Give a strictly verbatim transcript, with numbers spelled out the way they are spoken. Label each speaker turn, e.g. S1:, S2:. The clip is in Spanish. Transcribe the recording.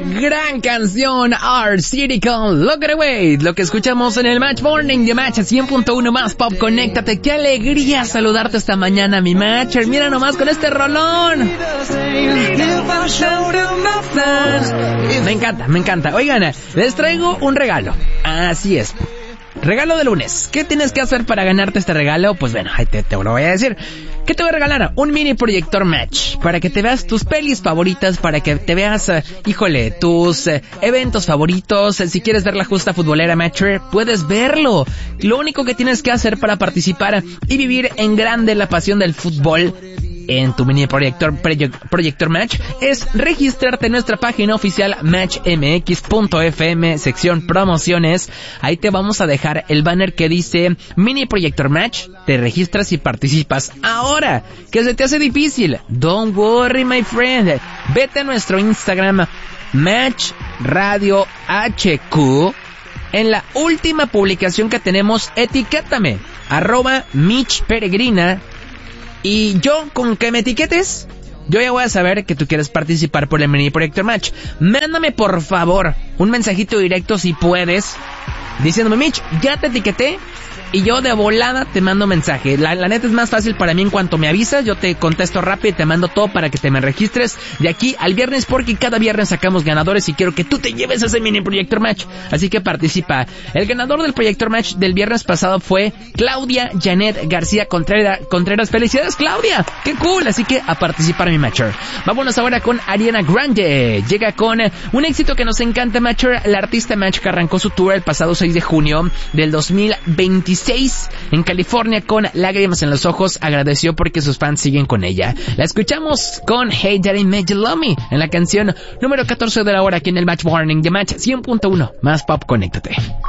S1: Gran canción, Our City con Look It Away, lo que escuchamos en el Match Morning de Match cien punto uno más Pop. Conéctate, qué alegría saludarte esta mañana, mi Matcher. Mira nomás con este rolón. Me encanta, me encanta. Oigan, les traigo un regalo. Así es. Regalo de lunes. ¿Qué tienes que hacer para ganarte este regalo? Pues bueno, ahí te, te lo voy a decir. ¿Qué te voy a regalar? Un mini proyector Match, para que te veas tus pelis favoritas, para que te veas, uh, híjole, tus uh, eventos favoritos. Si quieres ver la justa futbolera Matcher, puedes verlo. Lo único que tienes que hacer para participar y vivir en grande la pasión del fútbol en tu mini proyector, proyector Match es registrarte en nuestra página oficial match m x punto f m, sección promociones. Ahí te vamos a dejar el banner que dice mini proyector Match. Te registras y participas. Ahora, que se te hace difícil, don't worry my friend, vete a nuestro Instagram Match Radio H Q. En la última publicación que tenemos, etiquétame arroba Mitch Peregrina. Y yo, con que me etiquetes, yo ya voy a saber que tú quieres participar por el mini proyector Match. Mándame por favor un mensajito directo si puedes, diciéndome, Mitch, ya te etiqueté, y yo de volada te mando mensaje. La, la neta es más fácil para mí. En cuanto me avisas, yo te contesto rápido y te mando todo para que te me registres de aquí al viernes, porque cada viernes sacamos ganadores y quiero que tú te lleves ese mini proyector Match. Así que participa. El ganador del proyector Match del viernes pasado fue Claudia Janet García Contreras. Contreras. ¡Felicidades, Claudia! ¡Qué cool! Así que a participar, mi Matcher. Vámonos ahora con Ariana Grande. Llega con un éxito que nos encanta, Matcher. La artista Match que arrancó su tour el pasado seis de junio del dos mil veintiséis en California con lágrimas en los ojos. Agradeció porque sus fans siguen con ella. La escuchamos con Hey Daddy Made You Love Me en la canción número catorce de la hora aquí en el Match Morning de Match cien punto uno más Pop. Conéctate.